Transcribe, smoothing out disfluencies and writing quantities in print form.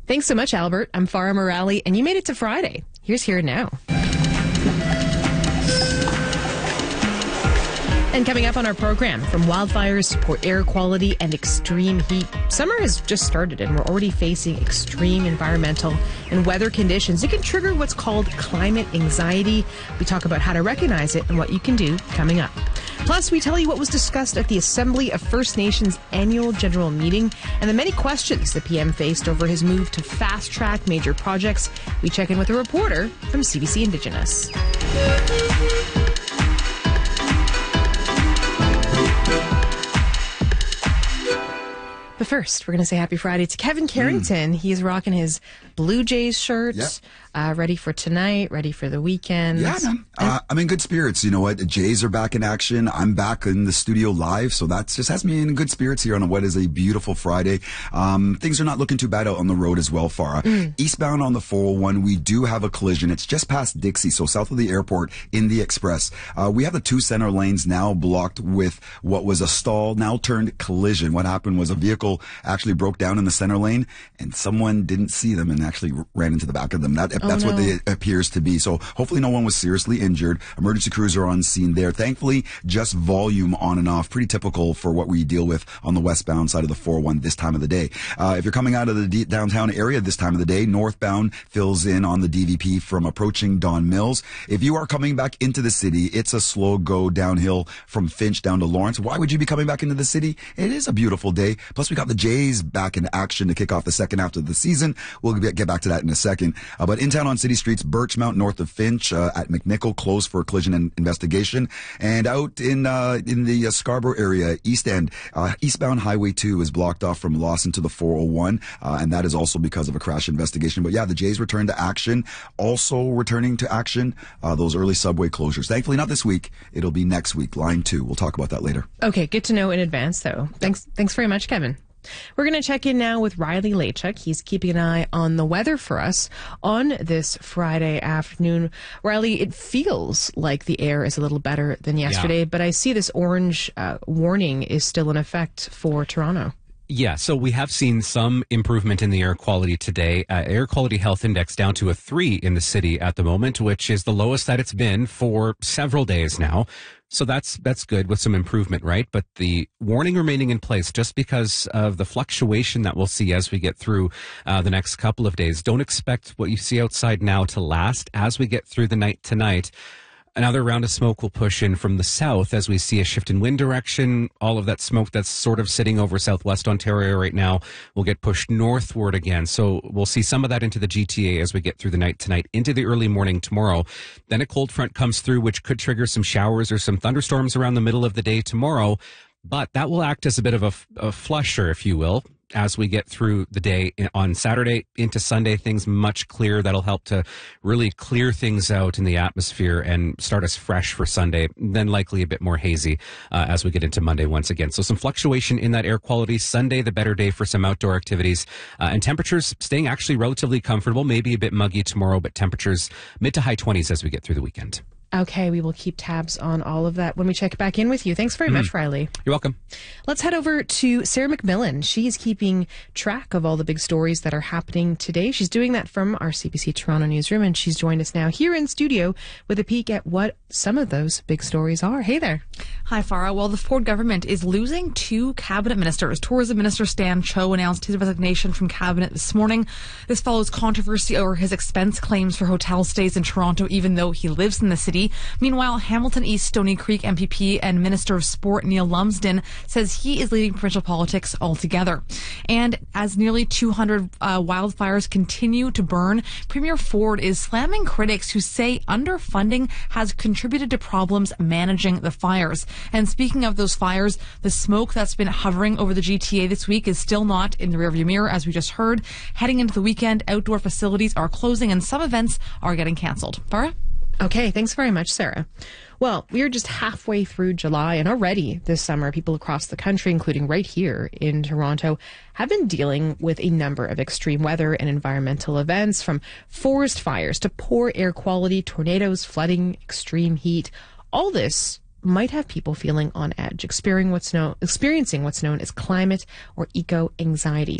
Thanks so much, Albert. I'm Farah Morali, and you made it to Friday. Here's Here Now. And coming up on our program, from wildfires to poor air quality and extreme heat, summer has just started and we're already facing extreme environmental and weather conditions. It can trigger what's called climate anxiety. We talk about how to recognize it and what you can do coming up. Plus, we tell you what was discussed at the Assembly of First Nations annual general meeting and the many questions the PM faced over his move to fast-track major projects. We check in with a reporter from CBC Indigenous. But first, we're going to say happy Friday to Kevin Carrington. He's rocking his Blue Jays shirt, ready for tonight, ready for the weekend. Yeah, man. I'm in good spirits. You know what? The Jays are back in action. I'm back in the studio live, so that just has me in good spirits here on what is a beautiful Friday. Things are not looking too bad out on the road as well, Farah. Eastbound on the 401, we do have a collision. It's just past Dixie, so south of the airport in the express. We have the two center lanes now blocked with what was a stall, now turned collision. What happened was a vehicle actually broke down in the center lane and someone didn't see them and actually ran into the back of them. That's what it appears to be. So hopefully no one was seriously injured. Emergency crews are on scene there. Thankfully, just volume on and off. Pretty typical for what we deal with on the westbound side of the 401 this time of the day. If you're coming out of the downtown area this time of the day, northbound fills in on the DVP from approaching Don Mills. If you are coming back into the city, it's a slow go downhill from Finch down to Lawrence. Why would you be coming back into the city? It is a beautiful day. Plus, we got the Jays back in action to kick off the second half of the season. We'll get back to that in a second. But in town on city streets, Birchmount north of Finch at McNichol closed for a collision and investigation. And out in the Scarborough area, East End, eastbound Highway 2 is blocked off from Lawson to the 401. And that is also because of a crash investigation. But yeah, the Jays return to action. Also returning to action, those early subway closures. Thankfully, not this week. It'll be next week, line 2. We'll talk about that later. Okay, good to know in advance, though. Thanks very much, Kevin. We're going to check in now with Riley Lachuk. He's keeping an eye on the weather for us on this Friday afternoon. Riley, it feels like the air is a little better than yesterday, but I see this orange warning is still in effect for Toronto. Yeah, so we have seen some improvement in the air quality today. Air quality health index down to a 3 in the city at the moment, which is the lowest that it's been for several days now. So that's good with some improvement, right? But the warning remaining in place just because of the fluctuation that we'll see as we get through the next couple of days. Don't expect what you see outside now to last as we get through the night tonight. Another round of smoke will push in from the south as we see a shift in wind direction. All of that smoke that's sort of sitting over southwest Ontario right now will get pushed northward again. So we'll see some of that into the GTA as we get through the night tonight into the early morning tomorrow. Then a cold front comes through, which could trigger some showers or some thunderstorms around the middle of the day tomorrow. But that will act as a bit of a flusher, if you will, as we get through the day on Saturday into Sunday. Things much clearer. That'll help to really clear things out in the atmosphere and start us fresh for Sunday, then likely a bit more hazy as we get into Monday once again. So some fluctuation in that air quality. Sunday, the better day for some outdoor activities, and temperatures staying actually relatively comfortable, maybe a bit muggy tomorrow, but temperatures mid to high 20s as we get through the weekend. Okay, we will keep tabs on all of that when we check back in with you. Thanks very much, Riley. You're welcome. Let's head over to Sarah McMillan. She's keeping track of all the big stories that are happening today. She's doing that from our CBC Toronto newsroom, and she's joined us now here in studio with a peek at what some of those big stories are. Hey there. Hi, Farah. Well, the Ford government is losing 2 cabinet ministers. Tourism Minister Stan Cho announced his resignation from cabinet this morning. This follows controversy over his expense claims for hotel stays in Toronto, even though he lives in the city. Meanwhile, Hamilton East Stony Creek MPP and Minister of Sport Neil Lumsden says he is leaving provincial politics altogether. And as nearly 200 wildfires continue to burn, Premier Ford is slamming critics who say underfunding has contributed to problems managing the fires. And speaking of those fires, the smoke that's been hovering over the GTA this week is still not in the rearview mirror, as we just heard. Heading into the weekend, outdoor facilities are closing and some events are getting cancelled. Farah? Okay, thanks very much, Sarah. Well, we are just halfway through July, and already this summer, people across the country, including right here in Toronto, have been dealing with a number of extreme weather and environmental events, from forest fires to poor air quality, tornadoes, flooding, extreme heat. All this might have people feeling on edge, experiencing what's known as climate or eco-anxiety.